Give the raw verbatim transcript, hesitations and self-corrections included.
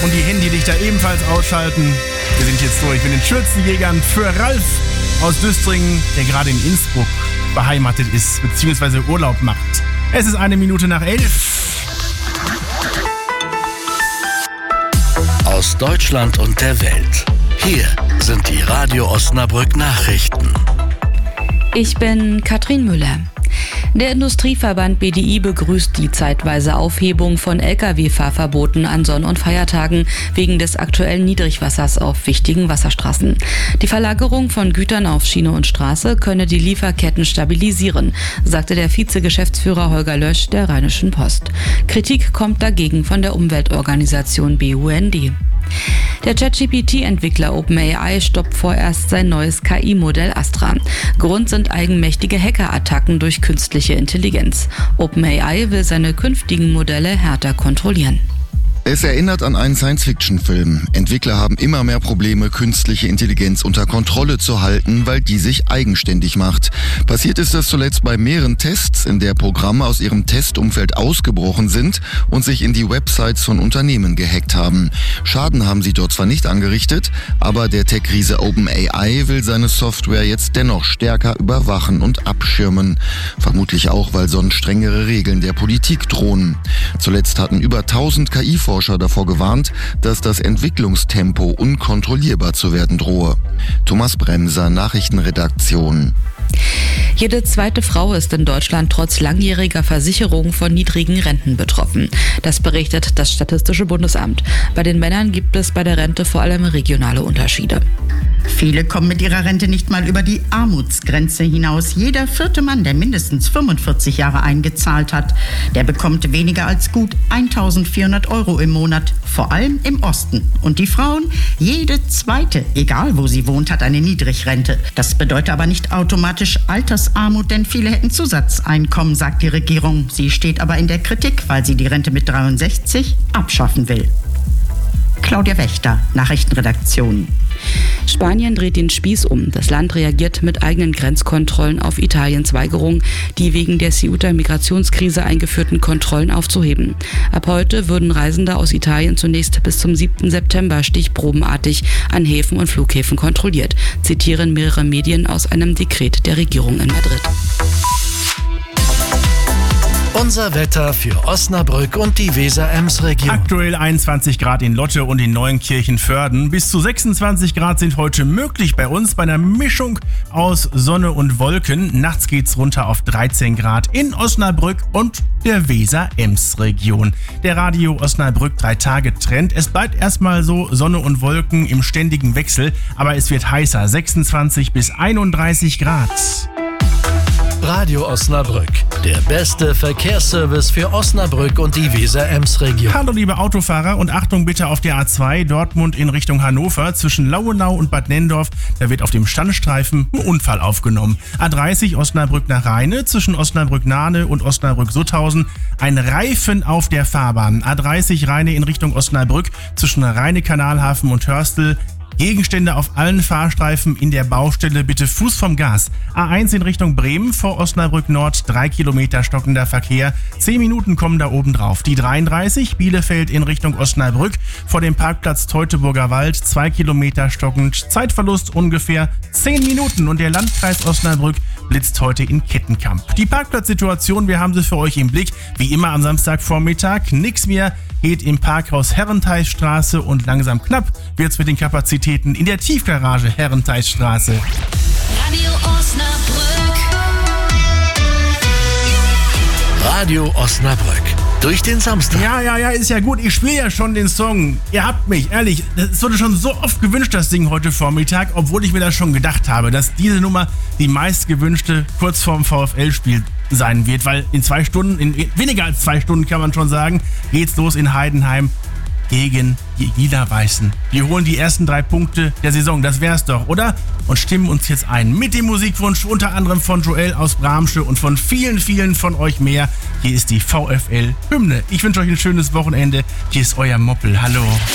Und die Handylichter ebenfalls ausschalten. Wir sind jetzt durch mit den Schürzenjägern für Ralf aus Düstringen, der gerade in Innsbruck beheimatet ist, beziehungsweise Urlaub macht. Es ist eine Minute nach elf. Aus Deutschland und der Welt. Hier sind die Radio Osnabrück Nachrichten. Ich bin Katrin Müller. Der Industrieverband B D I begrüßt die zeitweise Aufhebung von L K W-Fahrverboten an Sonn- und Feiertagen wegen des aktuellen Niedrigwassers auf wichtigen Wasserstraßen. Die Verlagerung von Gütern auf Schiene und Straße könne die Lieferketten stabilisieren, sagte der Vizegeschäftsführer Holger Lösch der Rheinischen Post. Kritik kommt dagegen von der Umweltorganisation B U N D. Der ChatGPT-Entwickler OpenAI stoppt vorerst sein neues K I-Modell Astra. Grund sind eigenmächtige Hackerattacken durch künstliche Intelligenz. OpenAI will seine künftigen Modelle härter kontrollieren. Es erinnert an einen Science-Fiction-Film. Entwickler haben immer mehr Probleme, künstliche Intelligenz unter Kontrolle zu halten, weil die sich eigenständig macht. Passiert ist das zuletzt bei mehreren Tests, in der Programme aus ihrem Testumfeld ausgebrochen sind und sich in die Websites von Unternehmen gehackt haben. Schaden haben sie dort zwar nicht angerichtet, aber der Tech-Riese OpenAI will seine Software jetzt dennoch stärker überwachen und abschirmen. Vermutlich auch, weil sonst strengere Regeln der Politik drohen. Zuletzt hatten über tausend K I-Forscher davor gewarnt, dass das Entwicklungstempo unkontrollierbar zu werden drohe. Thomas Bremser, Nachrichtenredaktion. Jede zweite Frau ist in Deutschland trotz langjähriger Versicherung von niedrigen Renten betroffen. Das berichtet das Statistische Bundesamt. Bei den Männern gibt es bei der Rente vor allem regionale Unterschiede. Viele kommen mit ihrer Rente nicht mal über die Armutsgrenze hinaus. Jeder vierte Mann, der mindestens fünfundvierzig Jahre eingezahlt hat, der bekommt weniger als gut eintausendvierhundert Euro im Monat, vor allem im Osten. Und die Frauen, jede zweite, egal wo sie wohnt, hat eine Niedrigrente. Das bedeutet aber nicht automatisch Altersarmut, denn viele hätten Zusatzeinkommen, sagt die Regierung. Sie steht aber in der Kritik, weil sie die Rente mit dreiundsechzig abschaffen will. Claudia Wächter, Nachrichtenredaktion. Spanien dreht den Spieß um. Das Land reagiert mit eigenen Grenzkontrollen auf Italiens Weigerung, die wegen der Ceuta-Migrationskrise eingeführten Kontrollen aufzuheben. Ab heute würden Reisende aus Italien zunächst bis zum siebten September stichprobenartig an Häfen und Flughäfen kontrolliert, zitieren mehrere Medien aus einem Dekret der Regierung in Madrid. Unser Wetter für Osnabrück und die Weser-Ems-Region. Aktuell einundzwanzig Grad in Lotte und in Neuenkirchen-Vörden. Bis zu sechsundzwanzig Grad sind heute möglich bei uns bei einer Mischung aus Sonne und Wolken. Nachts geht's runter auf dreizehn Grad in Osnabrück und der Weser-Ems-Region. Der Radio Osnabrück drei Tage Trend. Es bleibt erstmal so Sonne und Wolken im ständigen Wechsel, aber es wird heißer. sechsundzwanzig bis einunddreißig Grad. Radio Osnabrück, der beste Verkehrsservice für Osnabrück und die Weser-Ems-Region. Hallo liebe Autofahrer und Achtung bitte auf der A zwei Dortmund in Richtung Hannover zwischen Lauenau und Bad Nendorf. Da wird auf dem Standstreifen ein Unfall aufgenommen. A dreißig Osnabrück nach Rheine zwischen Osnabrück-Nahne und Osnabrück-Sutthausen. Ein Reifen auf der Fahrbahn. A dreißig Rheine in Richtung Osnabrück zwischen Rheine-Kanalhafen und Hörstel. Gegenstände auf allen Fahrstreifen in der Baustelle, bitte Fuß vom Gas. A eins in Richtung Bremen vor Osnabrück Nord, drei Kilometer stockender Verkehr. Zehn Minuten kommen da oben drauf. Die dreiunddreißig Bielefeld in Richtung Osnabrück vor dem Parkplatz Teutoburger Wald, zwei Kilometer stockend. Zeitverlust ungefähr zehn Minuten und der Landkreis Osnabrück blitzt heute in Kettenkamp. Die Parkplatzsituation, wir haben sie für euch im Blick. Wie immer am Samstagvormittag. Nix mehr geht im Parkhaus Herrenteichstraße und langsam knapp wird's mit den Kapazitäten in der Tiefgarage Herrenteichstraße. Radio Osnabrück. Radio Osnabrück. Durch den Samstag. Ja, ja, ja, ist ja gut. Ich spiele ja schon den Song. Ihr habt mich, ehrlich, es wurde schon so oft gewünscht, das Ding heute Vormittag, obwohl ich mir das schon gedacht habe, dass diese Nummer die meistgewünschte kurz vorm VfL-Spiel sein wird, weil in zwei Stunden, in weniger als zwei Stunden kann man schon sagen, geht's los in Heidenheim gegen die Lila-Weißen. Wir holen die ersten drei Punkte der Saison, das wär's doch, oder? Und stimmen uns jetzt ein mit dem Musikwunsch unter anderem von Joel aus Bramsche und von vielen, vielen von euch mehr. Hier ist die VfL-Hymne. Ich wünsche euch ein schönes Wochenende. Hier ist euer Moppel. Hallo.